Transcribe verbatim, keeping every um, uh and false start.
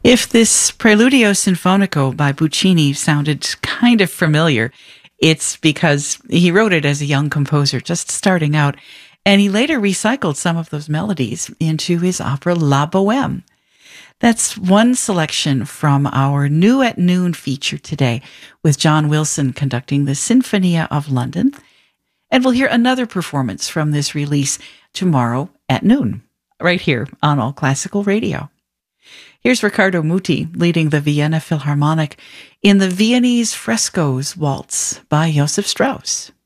If this Preludio Sinfonico by Puccini sounded kind of familiar, it's because he wrote it as a young composer, just starting out, and he later recycled some of those melodies into his opera La Bohème. That's one selection from our New at Noon feature today, with John Wilson conducting the Sinfonia of London. And we'll hear another performance from this release tomorrow at noon, right here on All Classical Radio. Here's Riccardo Muti leading the Vienna Philharmonic in the Viennese Frescoes Waltz by Joseph Strauss.